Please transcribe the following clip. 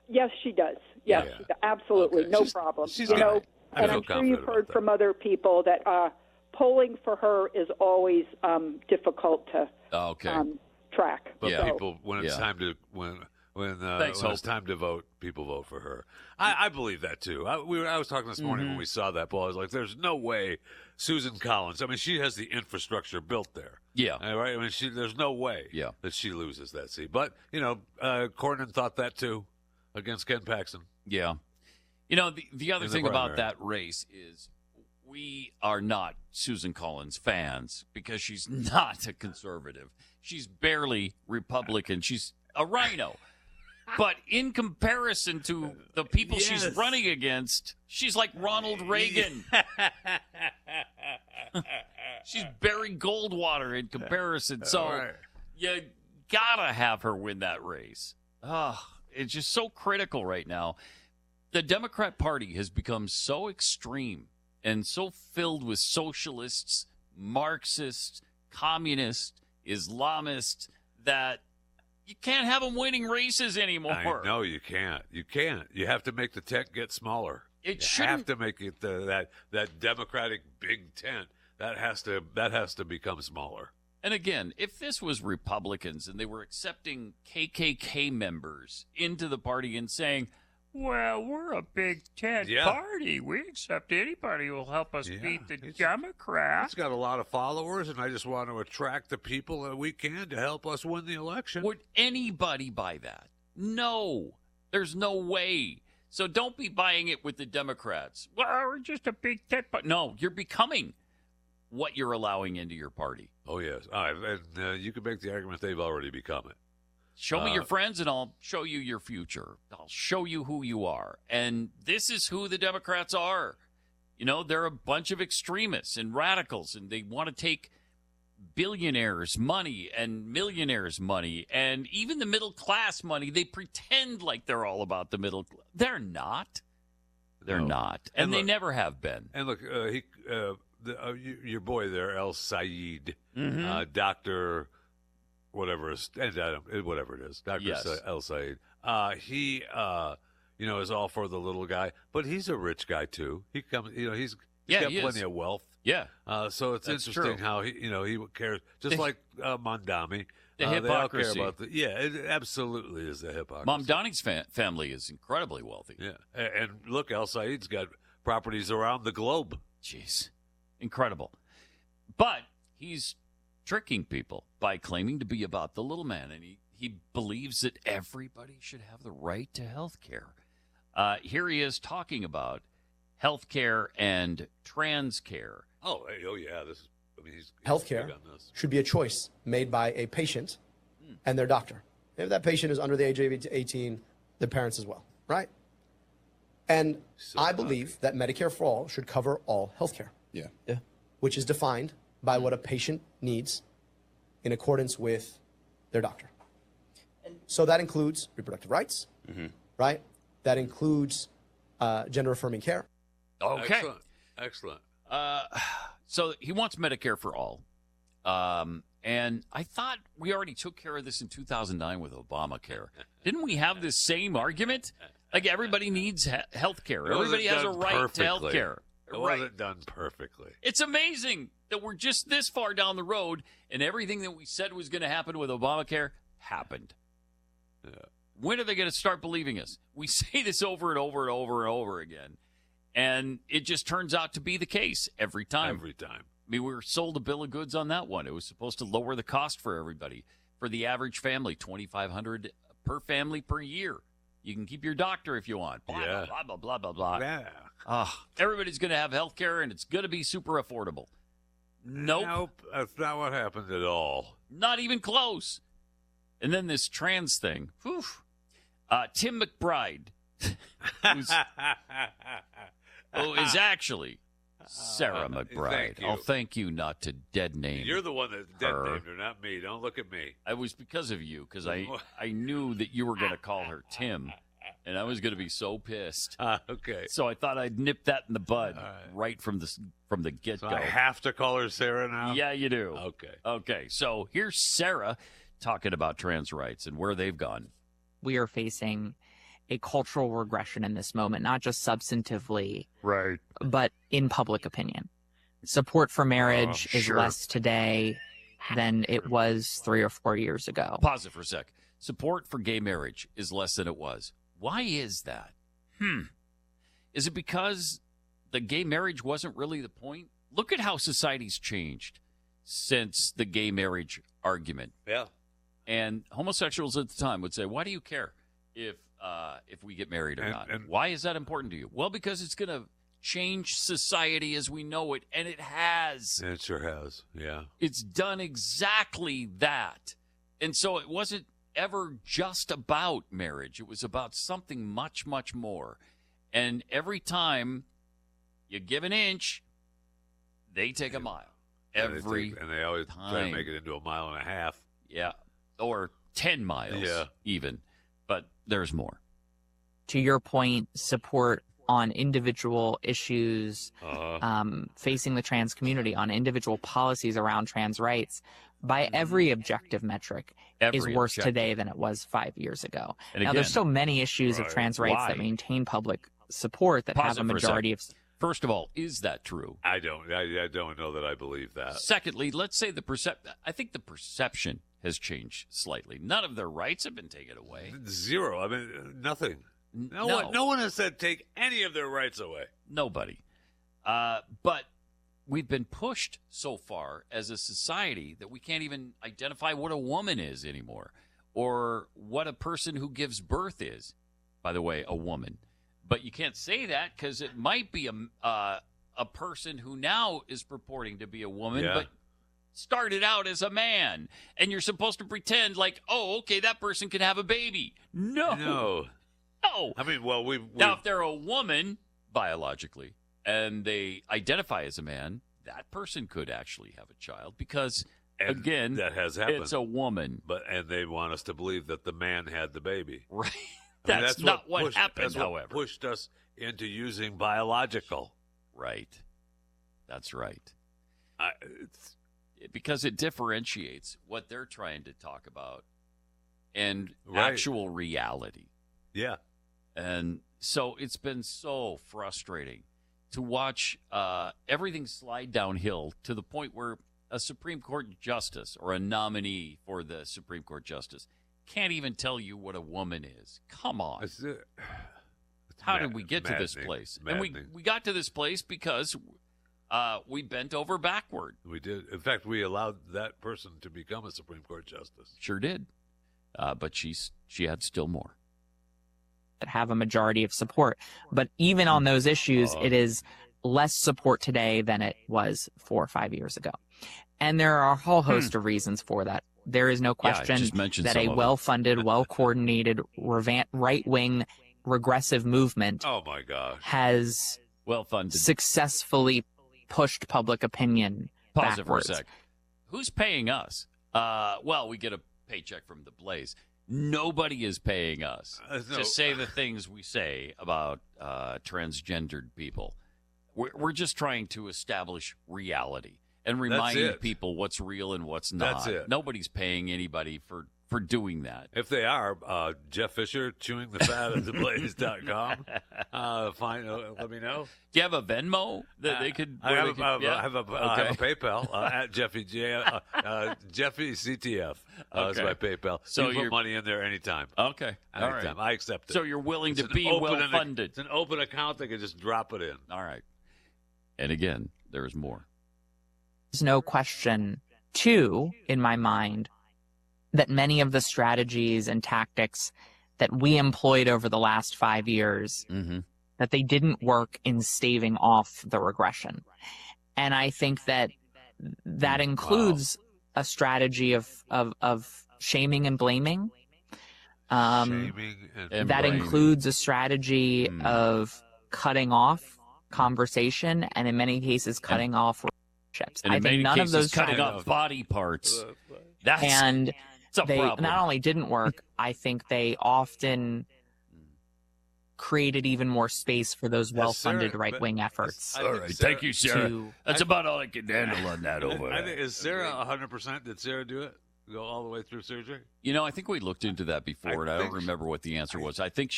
Yes, she does. Yes, Yeah. she does. Absolutely. Okay. No problem. She's you good. know, I and feel I'm sure confident you've heard about that. from other people that polling for her is always difficult to track. But Yeah. people, when it's time to Thanks, when it's time to vote, people vote for her. I believe that too. I was talking this morning when we saw that poll. I was like, "There's no way Susan Collins. I mean, she has the infrastructure built there. Yeah. Right. I mean, there's no way that she loses that seat. But Cornyn thought that too against Ken Paxton. Yeah. You know, the other In the thing about primary. that race is we are not Susan Collins fans because she's not a conservative. She's barely Republican. She's a rhino. But in comparison to the people she's running against, she's like Ronald Reagan. She's Barry Goldwater in comparison. So you gotta have her win that race. It's just so critical right now. The Democrat Party has become so extreme and so filled with socialists, Marxists, communists, Islamists that you can't have them winning races anymore. No, you can't. You can't. You have to make the tent get smaller. You have to make it that Democratic big tent that has to become smaller. And again, if this was Republicans and they were accepting KKK members into the party and saying, well, we're a big tent party. We accept anybody who will help us beat the Democrats. He's got a lot of followers, and I just want to attract the people that we can to help us win the election. Would anybody buy that? No. There's no way. So don't be buying it with the Democrats. Well, we're just a big tent party. No, you're becoming what you're allowing into your party. Oh, yes. And you can make the argument they've already become it. Show me your friends, and I'll show you your future. I'll show you who you are. And this is who the Democrats are. You know, they're a bunch of extremists and radicals, and they want to take billionaires' money and millionaires' money and even the middle class money. They pretend like they're all about the middle class. They're not. They're not. And they never have been. And look, your boy there, El Sayed, Dr. whatever it is, Dr. El Sayed. He is all for the little guy, but he's a rich guy too. He comes, he's got plenty of wealth. Yeah. So it's That's interesting true. how he cares, just like Mondami. The They all care hypocrisy. about it absolutely is the hypocrisy. Mamdani's family is incredibly wealthy. Yeah, and look, El Sayed's got properties around the globe. Jeez. Incredible. But he's tricking people by claiming to be about the little man, and he believes that everybody should have the right to health care. Here he is talking about health care and trans care. Oh yeah, he's Healthcare big on this. should be a choice made by a patient and their doctor. If that patient is under the age of 18, their parents as well, right? And I believe that Medicare for All should cover all healthcare. Yeah. Which is defined by what a patient needs in accordance with their doctor. So that includes reproductive rights, right? That includes gender-affirming care. Okay. Excellent. So he wants Medicare for all. And I thought we already took care of this in 2009 with Obamacare. Didn't we have this same argument? Like everybody needs health care. Everybody has a right to health care. It wasn't done perfectly. It's amazing that we're just this far down the road and everything that we said was going to happen with Obamacare happened. Yeah. When are they going to start believing us? We say this over and over and over and over again, and it just turns out to be the case every time. Every time. I mean, we were sold a bill of goods on that one. It was supposed to lower the cost for everybody. For the average family, $2,500 per family per year. You can keep your doctor if you want. Blah, Yeah. blah, blah, blah, blah, blah. Yeah. Everybody's going to have health care, and it's going to be super affordable. Nope. That's not what happened at all. Not even close. And then this trans thing. Whew. Tim McBride, who's, is actually Sarah McBride. thank you. Thank you not to dead name. You're the one that dead named her, not me. Don't look at me. It was because of you, because I knew that you were going to call her Tim, and I was going to be so pissed. Okay. So I thought I'd nip that in the bud right from the get-go. So I have to call her Sarah now? Yeah, you do. Okay. Okay, so here's Sarah talking about trans rights and where they've gone. We are facing a cultural regression in this moment, not just substantively, right, but in public opinion. Support for marriage is less today than it was 3 or 4 years ago. Pause it for a sec. Support for gay marriage is less than it was. Why is that? Is it because the gay marriage wasn't really the point? Look at how society's changed since the gay marriage argument. Yeah. And homosexuals at the time would say, why do you care if we get married or not? And why is that important to you? Well, because it's going to change society as we know it, and it has. It sure has, yeah. It's done exactly that. And so it wasn't ever just about marriage. It was about something much, much more. And every time you give an inch, they take a mile. And they always try to make it into a mile and a half. Yeah, or 10 miles even. But there's more. To your point, support on individual issues facing the trans community, on individual policies around trans rights, by every objective metric, is worse today than it was 5 years ago. And now, again, there's so many issues of trans rights that maintain public support that have a majority of... First of all, is that true? I don't know that I believe that. Secondly, let's say I think the perception has changed slightly. None of their rights have been taken away. Zero. I mean, nothing. No one has said take any of their rights away. Nobody. But we've been pushed so far as a society that we can't even identify what a woman is anymore, or what a person who gives birth is. By the way, a woman. But you can't say that because it might be a person who now is purporting to be a woman, but started out as a man. And you're supposed to pretend like, oh, okay, that person can have a baby. No. I mean, well, now, if they're a woman biologically and they identify as a man, that person could actually have a child because, again, that has happened. It's a woman. And they want us to believe that the man had the baby. Right. That's not what happened, that's however. What pushed us into using biological. Right. That's right. Because it differentiates what they're trying to talk about and actual reality. Yeah. And so it's been so frustrating to watch everything slide downhill to the point where a Supreme Court justice or a nominee for the Supreme Court justice can't even tell you what a woman is. Come on. How did we get to this place? And we got to this place because we bent over backward. We did. In fact, we allowed that person to become a Supreme Court justice. Sure did. But she had still more. That have a majority of support. But even on those issues, it is less support today than it was 4 or 5 years ago. And there are a whole host of reasons for that. There is no question that a well-funded, well-coordinated, right-wing, regressive movement has successfully pushed public opinion backwards. Pause it for a sec. Who's paying us? Well, we get a paycheck from the Blaze. Nobody is paying us to say the things we say about transgendered people. We're just trying to establish reality and remind people what's real and what's not. That's it. Nobody's paying anybody for doing that. If they are, Jeff Fisher, chewing the fat at theblaze.com. Let me know. Do you have a Venmo that they could? I have a PayPal at Jeffy Jeffy CTF is my PayPal. So you put money in there anytime. Okay, anytime. All right. I accept it. So you're willing to be well funded. It's an open account. They can just drop it in. All right. And again, there's more. There's no question, too, in my mind, that many of the strategies and tactics that we employed over the last 5 years, that they didn't work in staving off the regression. And I think that includes a strategy of shaming and blaming. That includes a strategy of cutting off conversation and in many cases cutting off relationships. I think none of those cutting off body parts. They not only didn't work, I think they often created even more space for those well-funded right-wing efforts. All right, thank you, Sarah. That's about all I can handle on that over. Is Sarah 100%? Did Sarah do it? Go all the way through surgery? You know, I think we looked into that before, and I don't remember what the answer was. I think